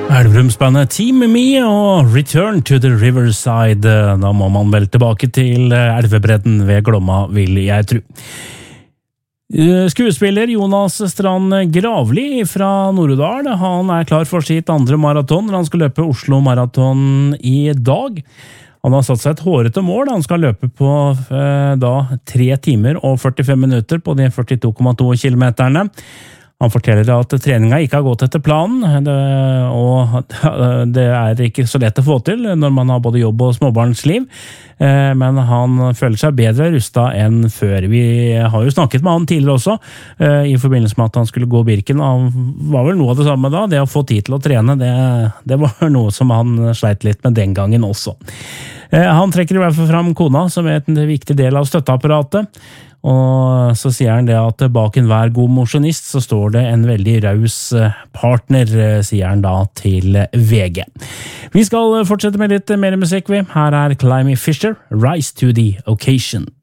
Elverumsbandet Team Me og Return to the Riverside. Da må man vel tilbake til elvebredden ved Glomma, vil jeg tro. Skuespiller Jonas Strand Gravli fra Nord-Odal, han klar for sitt andre maraton når han skal løpe Oslo Maraton i dag. Han har satt seg et hårete mål, han skal løpe på 3 timer og 45 minutter på de 42,2 kilometerne. Han forteller at treninga ikke har gått etter planen, og det ikke så lett å få til når man har både jobb og småbarnsliv, men han føler seg bedre rustet enn før. Vi har jo snakket med han tidligere også, i forbindelse med at han skulle gå Birken. Han var vel noe av det samme da, det å få tid til å trene, det var noe som han sleit litt med den gangen også. Han trekker i hvert fall fram kona som en viktig del av støtteapparatet, og så sier han det at bak enhver god mosjonist så står det en veldig raus partner, sier han da til VG. Vi skal fortsette med litt mer musikk, vi. Her Climby Fisher, Rise to the Occasion.